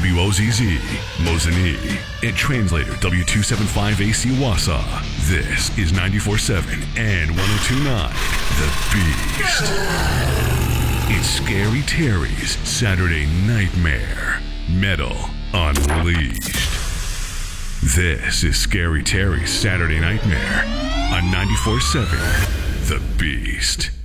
WOZZ, Mosinee, and translator W275AC Wausau. This is 94.7 and 102.9, The Beast. It's Scary Terry's Saturday Nightmare. Metal Unleashed. This is Scary Terry's Saturday Nightmare on 94.7, The Beast.